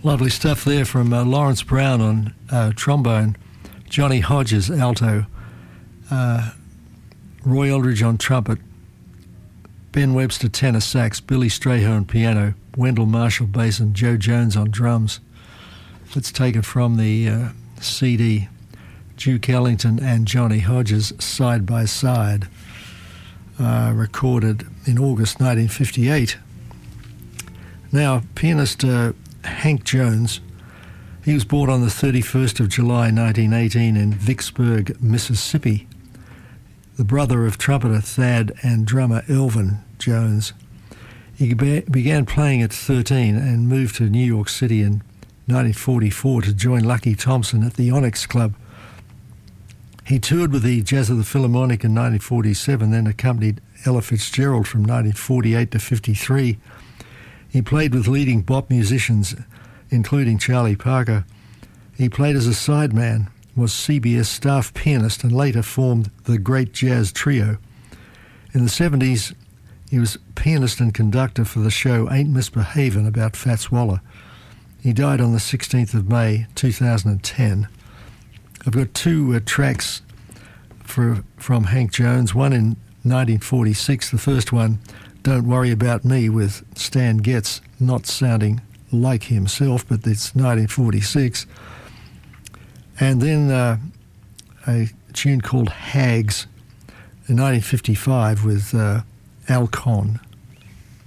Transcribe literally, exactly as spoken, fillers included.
Lovely stuff there from uh, Lawrence Brown on uh, trombone, Johnny Hodges alto, uh, Roy Eldridge on trumpet, Ben Webster tenor sax, Billy Strayhorn piano, Wendell Marshall bass, and Joe Jones on drums. Let's take it from the uh, C D, Duke Ellington and Johnny Hodges Side by Side, uh, recorded in August nineteen fifty-eight. Now, pianist uh, Hank Jones, he was born on the thirty-first of July nineteen eighteen in Vicksburg, Mississippi, the brother of trumpeter Thad and drummer Elvin Jones. He be- began playing at thirteen and moved to New York City in nineteen forty-four to join Lucky Thompson at the Onyx Club. He toured with the Jazz of the Philharmonic in nineteen forty-seven, then accompanied Ella Fitzgerald from nineteen forty-eight to fifty-three. He played with leading bop musicians, including Charlie Parker. He played as a sideman, was C B S staff pianist, and later formed the Great Jazz Trio. In the seventies, he was pianist and conductor for the show Ain't Misbehavin' about Fats Waller. He died on the sixteenth of May, two thousand ten. I've got two uh, tracks for, from Hank Jones, one in nineteen forty-six, the first one, Don't Worry About Me, with Stan Getz, not sounding like himself, but it's nineteen forty-six. And then uh, a tune called Hags in nineteen fifty-five with uh, Al Conn.